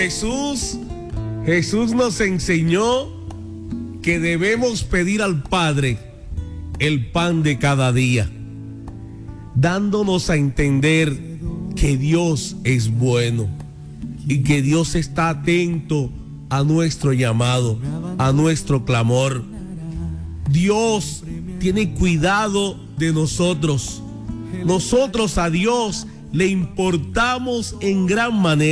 Jesús nos enseñó que debemos pedir al Padre el pan de cada día, dándonos a entender que Dios es bueno y que Dios está atento a nuestro llamado, a nuestro clamor. Dios tiene cuidado de nosotros. Nosotros a Dios le importamos en gran manera.